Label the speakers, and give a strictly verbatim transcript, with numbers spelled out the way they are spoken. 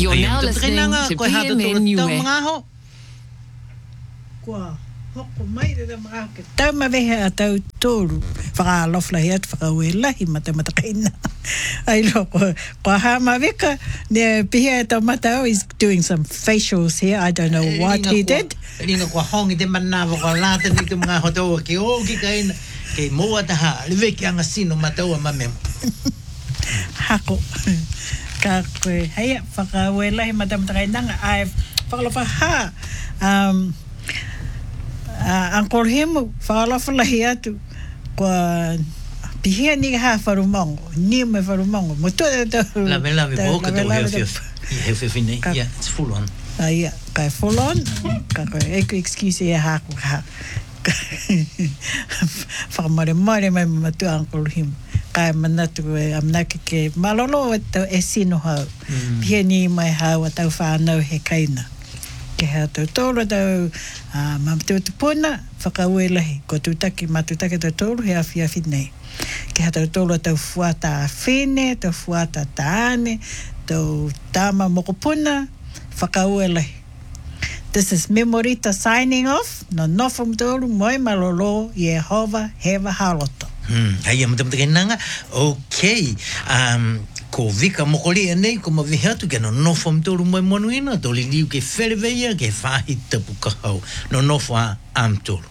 Speaker 1: You're now listening to P M N U E.
Speaker 2: Kua hoko mai re mga ke tau mawehe a tau tōru whakaalofla hiat whakauelahi mata mata kaina ai loko kua ha maweka ne pihia e tau matau is doing some facials here. I don't know what he did.
Speaker 3: Ringa kua hongi te manawa kua lata ni te mga hotoa ke oki kaina ke moa taha liwe ki anga sino matau a mamem
Speaker 2: hako ka koe heia whakauelahi mata mata kaina ai whakalofa ha um Uh, Uncle Himu, whakalawhalahi atu, kua pihia ni ha wharumongo, ni me wharumongo, mo tō tō...
Speaker 3: Lawe lawe mo, ka tō heo heo heo nei, yeah, it's full on.
Speaker 2: Ah, yeah, kai full on, ka koe, eku excuse e haku ha. Whakamare mare mai matu Uncle Himu, kai manatu e amnaki ke malolo e tau e sino hau, pihia ni mai hau a tau whanau he kaina. Ke hea tau tōra tau uh, mamatu puna whakauelahi ko tūtaki matutaki tau tōru hea whiawhi nei ke hea tau tōra tau fuata whine tau fuata tāne tau tāma moko puna whakauelahi. This is Memorita signing off no nofum tōru moi malolo Yehova hewa haloto.
Speaker 3: Hmm, hai am tamta kenanga. Okay. Um ko vika mokoli nei ko ma vihatu ke no no fom toru mai monuina to li liu ke ferveia ke fahi tapu kahau no no fa am toru